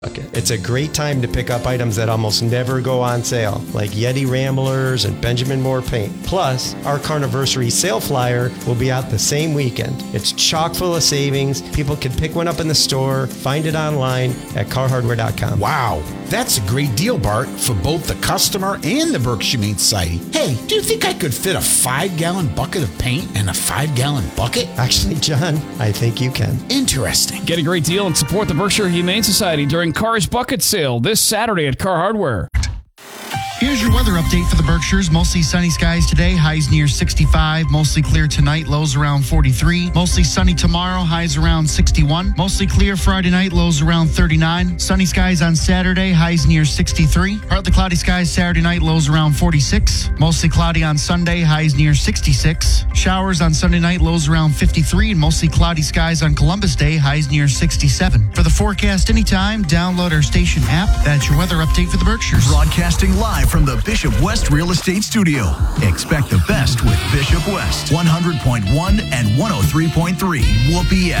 Okay. It's a great time to pick up items that almost never go on sale, like Yeti Ramblers and Benjamin Moore paint. Plus, our Carniversary sale flyer will be out the same weekend. It's chock full of savings. People can pick one up in the store, find it online at carhardware.com. Wow, that's a great deal, Bart, for both the customer and the Berkshire Humane Society. Hey, do you think I could fit a 5-gallon bucket of paint in a 5-gallon bucket? Actually, John, I think you can. Interesting. Get a great deal and support the Berkshire Humane Society during Car's Bucket Sale this Saturday at Car Hardware. Here's your weather update for the Berkshires. Mostly sunny skies today, highs near 65. Mostly clear tonight, lows around 43. Mostly sunny tomorrow, highs around 61. Mostly clear Friday night, lows around 39. Sunny skies on Saturday, highs near 63. Partly cloudy skies Saturday night, lows around 46. Mostly cloudy on Sunday, highs near 66. Showers on Sunday night, lows around 53. And mostly cloudy skies on Columbus Day, highs near 67. For the forecast anytime, download our station app. That's your weather update for the Berkshires. Broadcasting live from the Bishop West Real Estate Studio. Expect the best with Bishop West, 100.1 and 103.3 Whoopee